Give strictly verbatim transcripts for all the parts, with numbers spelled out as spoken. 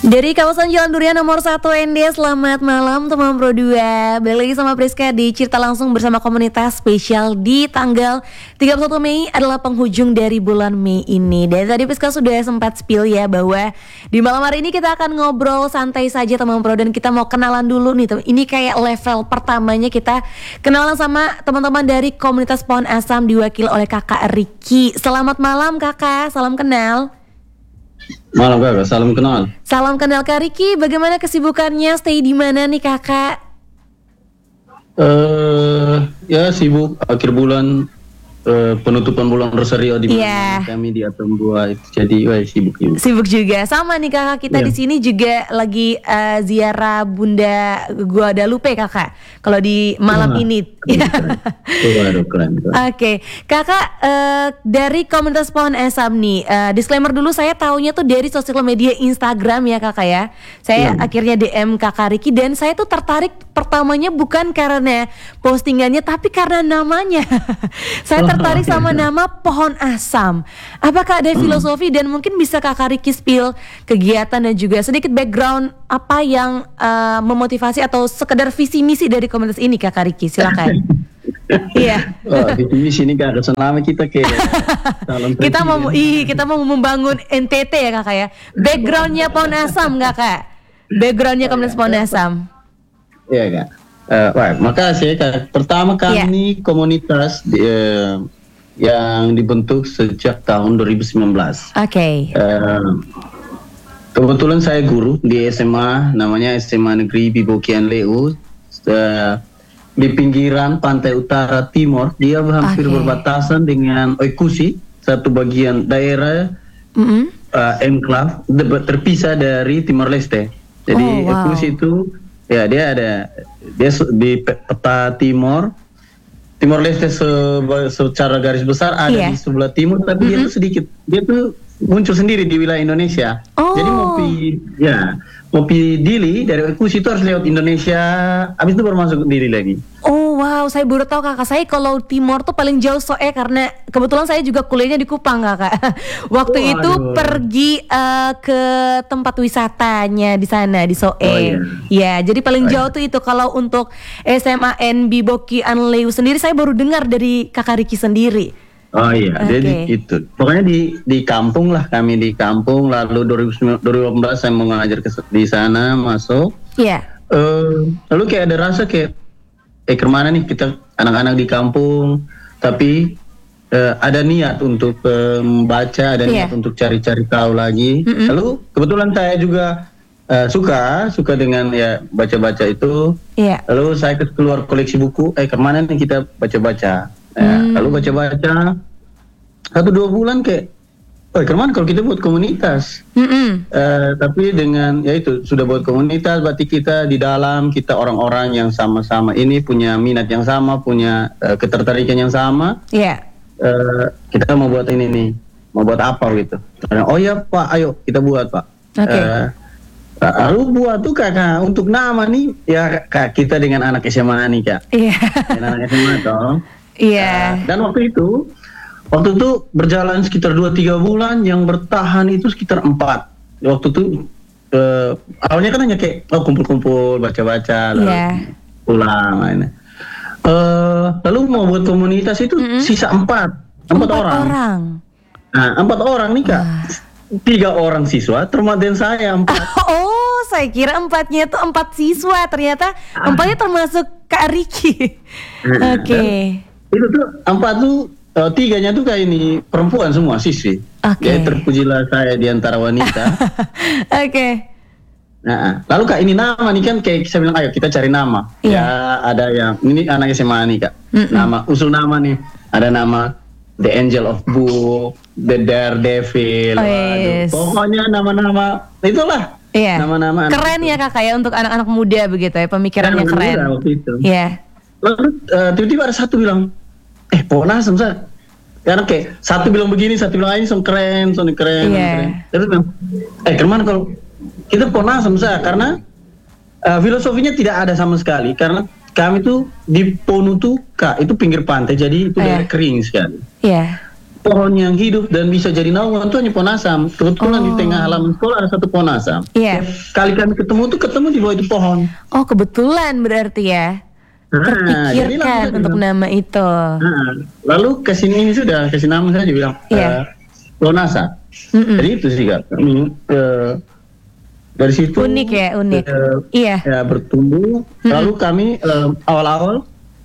Dari kawasan Jalan Durian nomor satu N D, selamat malam teman Pro dua. Balik lagi sama Priska di Cerita Langsung bersama komunitas spesial di tanggal tiga puluh satu Mei adalah penghujung dari bulan Mei ini. Dan tadi Priska sudah sempat spill ya bahwa di malam hari ini kita akan ngobrol santai saja teman Pro, dan kita mau kenalan dulu nih teman. Ini kayak level pertamanya kita kenalan sama teman-teman dari komunitas Pohon Asam diwakili oleh Kakak Ricky. Selamat malam Kakak, salam kenal. Malam Kakak, salam kenal. Salam kenal Kak Ricky, bagaimana kesibukannya? Stay di mana nih Kakak? Eh, uh, ya sibuk akhir bulan, uh, penutupan bulan Rosario di yeah. kami di Atom dua itu, jadi wah, sibuk juga. Sibuk juga, sama nih Kakak, kita yeah. di sini juga lagi uh, ziarah Bunda Guadalupe Kakak. Kalau di malam nah, ini. Keren, keren, keren. Oke, okay. Kakak uh, dari komunitas Pohon Asam nih, uh, disclaimer dulu, saya taunya tuh dari sosial media Instagram ya Kakak ya. Saya yeah. akhirnya D M Kakak Ricky, dan saya tuh tertarik pertamanya bukan karena postingannya, tapi karena namanya. Saya tertarik sama nama Pohon Asam. Apakah ada filosofi dan mungkin bisa Kakak Ricky spill kegiatan dan juga sedikit background apa yang uh, memotivasi atau sekedar visi misi dari komunitas ini Kakak Ricky, silakan. Iya. Oh, di sini Kak, selama kita kayak kita mau ih, kita mau membangun N T T ya Kakak ya. Backgroundnya Pohon Asam Kakak. Backgroundnya komunitas Pohon Asam. Iya Kak. Uh, wah, makasih Kak. Pertama kami yeah. komunitas uh, yang dibentuk sejak tahun dua ribu sembilan belas. Oke. Okay. Uh, kebetulan saya guru di S M A, namanya S M A Negeri Bibokian Leu. Uh, di pinggiran pantai utara timur, dia hampir okay. berbatasan dengan Oikusi, satu bagian daerah mm-hmm. uh, enclave terpisah dari Timor Leste. Jadi oh, wow. Oikusi itu ya dia ada dia di peta timur Timor Leste se, secara garis besar ada yeah. di sebelah timur, tapi mm-hmm. dia tuh sedikit dia tuh muncul sendiri di wilayah Indonesia. Oh. Jadi mau pi ya mau pi Dili dari Oikusi itu harus lewat Indonesia, habis itu baru masuk Dili lagi. Oh wow, saya baru tahu Kakak. Saya kalau timur tuh paling jauh Soe, karena kebetulan saya juga kuliahnya di Kupang Kakak. Waktu oh, itu aduh. pergi uh, ke tempat wisatanya di sana di Soe. Oh, iya. Ya, jadi paling oh, jauh iya. tuh itu. Kalau untuk S M A N Bibokian Leu sendiri saya baru dengar dari Kakak Ricky sendiri. Oh iya, okay. jadi itu. Pokoknya di di kampung lah, kami di kampung. Lalu dua ribu delapan belas saya mengajar ke di sana, masuk. Iya. Yeah. Uh, lalu kayak ada rasa kayak eh kemana nih kita anak-anak di kampung, tapi uh, ada niat untuk uh, membaca, ada yeah. niat untuk cari-cari tahu lagi. Mm-hmm. Lalu kebetulan saya juga uh, suka suka dengan ya baca-baca itu. Iya. Yeah. Lalu saya keluar koleksi buku. Eh kemana nih kita baca-baca? Ya, hmm. Lalu baca-baca satu dua bulan kayak, oh kemana kalau kita buat komunitas? Mm-hmm. Uh, tapi dengan ya itu sudah buat komunitas, berarti kita di dalam kita orang-orang yang sama-sama ini punya minat yang sama, punya uh, ketertarikan yang sama. Iya. Yeah. Uh, kita mau buat ini nih, mau buat apa gitu? Oh ya Pak, ayo kita buat Pak. Oke. Okay. Uh, Lalu buat tuh Kakak untuk nama nih ya Kak, kita dengan anak S M A nih Kak. Iya. Yeah. Dengan anak S M A toh. Iya. Yeah. Uh, dan waktu itu, waktu itu berjalan sekitar dua tiga bulan, yang bertahan itu sekitar empat. Waktu itu uh, awalnya kan hanya kayak oh kumpul-kumpul baca-baca, lalu yeah. pulang. Lainnya. Uh, lalu mau buat komunitas itu mm-hmm. sisa empat, empat, empat orang. orang. Nah empat orang nih Kak, uh. tiga orang siswa, termasuk saya empat. Oh, saya kira empatnya itu empat siswa, ternyata ah. empatnya termasuk Kak Ricky. Nah, Oke. Okay. Itu tuh empat tuh uh, tiganya tuh kayak ini perempuan semua siswi. Oke. Okay. Ya terpujilah saya di antara wanita. Oke. Okay. Nah, lalu Kak ini nama nih kan kayak saya bilang ayo kita cari nama. Yeah. Ya ada yang ini anak S M A nih Kak. Mm-mm. Nama usul nama nih ada nama The Angel of Book, The Daredevil. Oh, yes. Pokoknya nama-nama itulah. Iya. Nama-nama. Keren ya Kakak ya untuk anak-anak muda begitu ya, pemikirannya anak keren. Muda waktu itu. Iya. Lalu uh, tiba-tiba ada satu bilang, eh Pohon Asam Sa. Karena kayak satu bilang begini, satu bilang ini song keren, song keren, yeah. keren. Terus bilang, eh kemana kalau kita Pohon Asam Sa, karena uh, filosofinya tidak ada sama sekali, karena kami tuh di Ponutu Kak, itu pinggir pantai, jadi itu daerah yeah. kering sekali. Iya. Yeah. pohon yang hidup dan bisa jadi naungan tuh hanya pohon asam. Kebetulan oh. di tengah halaman sekolah ada satu pohon asam. Iya. Yeah. Kali kami ketemu tuh ketemu di bawah itu pohon. Oh, kebetulan berarti ya. Nah, terpikirkan untuk bilang, nama itu. Nah, lalu kesini ini sudah kasih nama saja bilang yeah. uh, pohon asam. Mm-mm. Jadi itu sih Kak. Kami, uh, dari situ unik ya, unik. Uh, iya. Ya bertumbuh. Mm-mm. Lalu kami uh, awal-awal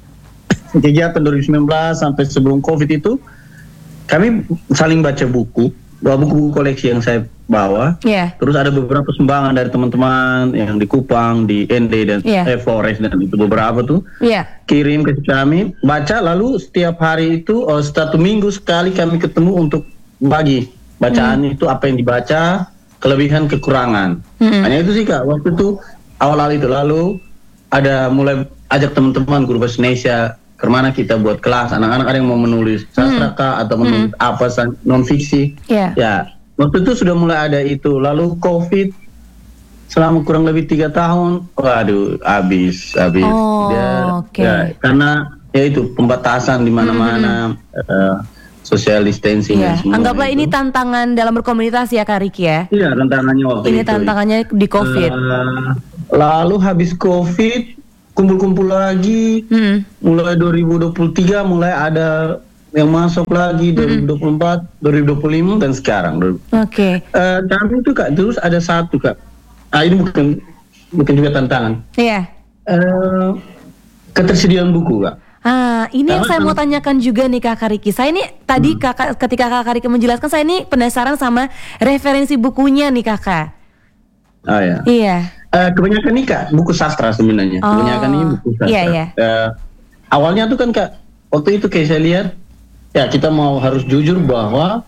kegiatan dua ribu sembilan belas sampai sebelum Covid itu kami saling baca buku, bawa buku-buku koleksi yang saya bawa. Yeah. Terus ada beberapa sumbangan dari teman-teman yang di Kupang, di N D dan yeah. eh, Flores dan itu beberapa tuh. Yeah. Kirim ke kami, baca lalu setiap hari itu oh, satu minggu sekali kami ketemu untuk bagi bacaan mm. itu apa yang dibaca, kelebihan kekurangan. Mm-hmm. Hanya itu sih Kak. Waktu itu awal-awal itu lalu ada mulai ajak teman-teman guru bahasa Indonesia kemana kita buat kelas, anak-anak ada yang mau menulis sastra kah hmm. atau menulis hmm. apa non fiksi, yeah. ya waktu itu sudah mulai ada itu. Lalu Covid selama kurang lebih tiga tahun, waduh, habis, habis, oh, dia, okay. ya, karena ya itu pembatasan di mana-mana, hmm. uh, social distancing. Yeah. Anggaplah itu. Ini tantangan dalam berkomunitas ya Kak Riki ya? Iya, tantangannya waktu ini itu. Ini tantangannya di Covid. Uh, lalu habis Covid kumpul-kumpul lagi, hmm. mulai dua ribu dua puluh tiga mulai ada yang masuk lagi, dua ribu dua puluh empat, hmm. dua ribu dua puluh lima dan sekarang. Oke. Okay. Uh, kami itu Kak, terus ada satu Kak, ah ini bukan bukan juga tantangan. Iya. Yeah. Uh, ketersediaan buku Kak. Ah, ini yang saya mau tanyakan juga nih Kakak Riki. Saya ini tadi hmm. kakak ketika Kakak Riki menjelaskan, saya ini penasaran sama referensi bukunya nih Kakak. Oh ya. Iya. Uh, kebanyakan nih Kak, buku sastra sebenarnya. Oh, kebanyakan ini buku sastra. Iya, iya. Uh, awalnya tuh kan Kak, waktu itu kayak saya lihat, ya kita mau harus jujur bahwa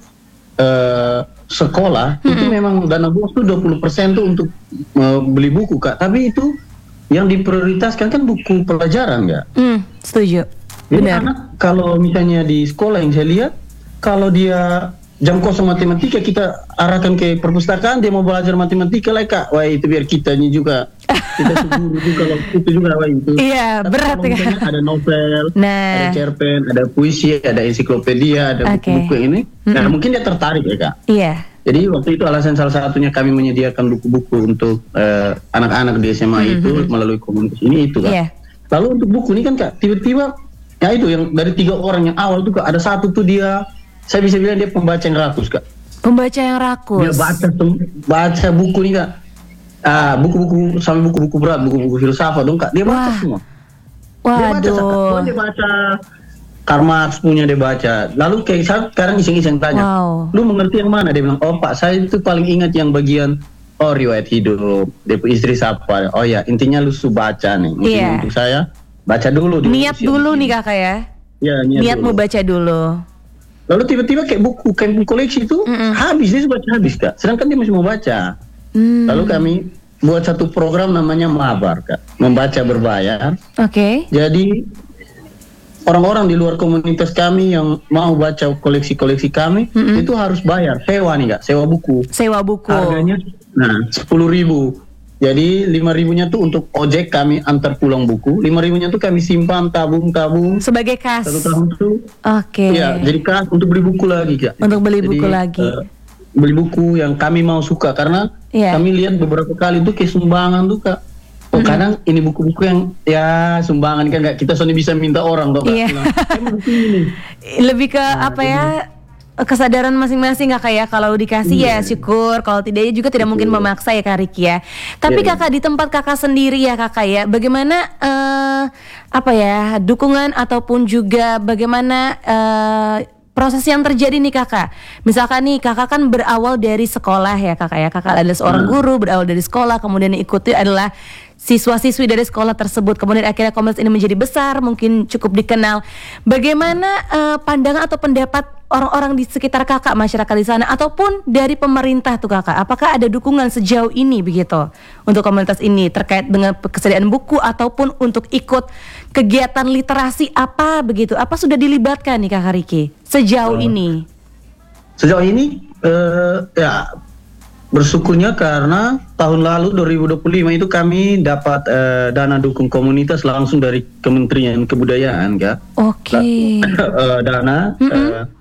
uh, sekolah mm-hmm. itu memang dana bos tuh dua puluh persen tuh untuk uh, beli buku Kak. Tapi itu yang diprioritaskan kan buku pelajaran Kak. Mm, setuju. Jadi benar. anak kalau misalnya di sekolah yang saya lihat, kalau dia jam kosong matematika kita arahkan ke perpustakaan, dia mau belajar matematika lah Kak. Wah itu biar kitanya juga kita guru juga itu juga wah itu. Iya, berat ya. Ada novel, nah. ada cerpen, ada puisi, ada ensiklopedia, ada okay. buku-buku ini. Mm-hmm. Nah mungkin dia tertarik ya Kak. Iya. Jadi waktu itu alasan salah satunya kami menyediakan buku-buku untuk uh, anak-anak di S M A mm-hmm. itu melalui komunitas ini itu Kak. Yeah. Lalu untuk buku ini kan Kak, tiba-tiba ya itu yang dari tiga orang yang awal tuh Kak, ada satu tuh dia, saya bisa bilang dia pembaca yang rakus Kak. Pembaca yang rakus. Dia baca baca buku nih Kak. Ah, buku-buku sampai buku-buku berat, buku-buku filsafat dong Kak. Dia baca Wah. semua. Dia baca Kak. Dia baca Karl Marx punya dia baca. Lalu kayak sekarang iseng-iseng tanya, wow. lu mengerti yang mana? Dia bilang, oh Pak, saya itu paling ingat yang bagian oh riwayat hidup, dia istri siapa? Oh ya, intinya lu su baca nih. Mungkin yeah. untuk saya baca dulu. Niat dulu nih Kakak ya. Ya, niat, niat mau baca dulu. Lalu tiba-tiba kayak buku, kayak buku koleksi itu Mm-mm. habis, dia baca habis Kak. Sedangkan dia masih mau baca. Mm. Lalu kami buat satu program namanya Mabar Kak, membaca berbayar. Oke. Okay. Jadi orang-orang di luar komunitas kami yang mau baca koleksi-koleksi kami Mm-mm. itu harus bayar, sewa nih Kak, sewa buku. Sewa buku. Harganya nah sepuluh ribu. Jadi lima ribunya tuh untuk ojek kami antar pulang buku, lima ribunya tuh kami simpan tabung-tabung sebagai kas. Satu tahun tuh. Oke. Okay. Ya, jadi kas untuk beli buku lagi Kak. Untuk beli jadi, buku lagi. Uh, beli buku yang kami mau suka karena yeah. kami lihat beberapa kali tuh kayak sumbangan tuh Kak. Oh mm-hmm. kadang ini buku-buku yang ya sumbangan kan Kak, kita soalnya bisa minta orang Kak. Iya. Lebih ke nah, apa ya? Kesadaran masing-masing Kakak ya, kalau dikasih yeah. ya syukur, kalau tidak juga tidak mungkin memaksa ya Kak Riki ya. Tapi yeah. Kakak di tempat Kakak sendiri ya Kakak ya, bagaimana uh, apa ya dukungan ataupun juga bagaimana uh, proses yang terjadi nih Kakak. Misalkan nih Kakak kan berawal dari sekolah ya Kakak ya, Kakak adalah seorang guru, berawal dari sekolah, kemudian ikuti adalah siswa-siswi dari sekolah tersebut, kemudian akhirnya komunitas ini menjadi besar, mungkin cukup dikenal. Bagaimana uh, pandangan atau pendapat orang-orang di sekitar Kakak, masyarakat di sana, ataupun dari pemerintah tuh Kakak? Apakah ada dukungan sejauh ini begitu untuk komunitas ini terkait dengan kesediaan buku ataupun untuk ikut kegiatan literasi apa begitu? Apa sudah dilibatkan nih Kakak Riki sejauh uh, ini? Sejauh ini uh, ya bersyukurnya karena tahun lalu dua ribu dua puluh lima itu kami dapat uh, dana dukung komunitas langsung dari Kementerian Kebudayaan Kak. Oke. Okay. uh, dana mm-hmm. uh,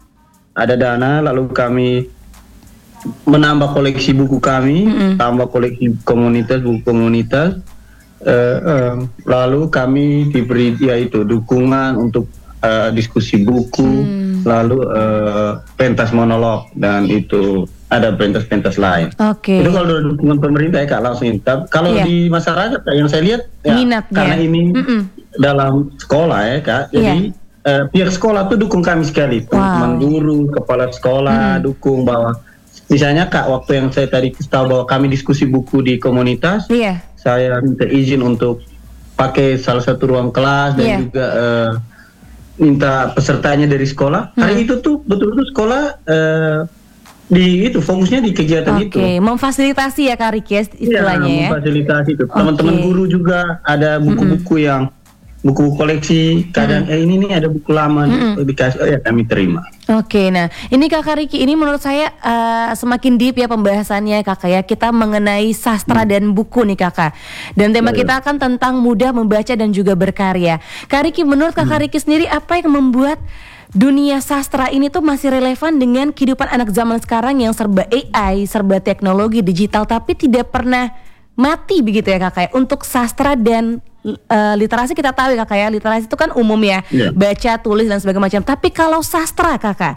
ada dana, lalu kami menambah koleksi buku kami, mm-hmm. tambah koleksi komunitas, buku komunitas, uh, uh, lalu kami diberi ya itu dukungan untuk uh, diskusi buku, mm. lalu uh, pentas monolog dan itu ada pentas-pentas lain. Oke. Okay. Itu kalau dukungan pemerintah ya Kak langsung. Kalau yeah. di masyarakat yang saya lihat ya minatnya. Karena ini mm-mm. dalam sekolah ya Kak, jadi yeah. uh, pihak sekolah tuh dukung kami sekali, teman wow. guru, kepala sekolah mm. dukung bahwa misalnya Kak, waktu yang saya tadi tahu bahwa kami diskusi buku di komunitas, yeah. saya minta izin untuk pakai salah satu ruang kelas dan yeah. juga uh, minta pesertanya dari sekolah. Hmm. Hari itu tuh betul-betul sekolah uh, di itu fokusnya di kegiatan okay. itu. Oke, memfasilitasi ya Kak Riki istilahnya ya. Memfasilitasi itu. Teman-teman okay. guru juga ada buku-buku hmm. yang buku koleksi, kadang mm. eh ini nih ada buku lama mm. dikasih, oh ya kami terima. Oke, nah ini Kakak Riki, ini menurut saya uh, semakin deep ya pembahasannya Kakak ya, kita mengenai sastra mm. dan buku nih Kakak. Dan tema oh, kita akan tentang mudah membaca dan juga berkarya. Kak Riki, menurut Kakak mm. Riki sendiri apa yang membuat dunia sastra ini tuh masih relevan dengan kehidupan anak zaman sekarang yang serba A I, serba teknologi digital, tapi tidak pernah mati begitu ya Kakak ya, untuk sastra dan Uh, literasi kita tahu ya Kakak ya, literasi itu kan umum ya, yeah. baca, tulis dan sebagainya macam. Tapi kalau sastra Kakak,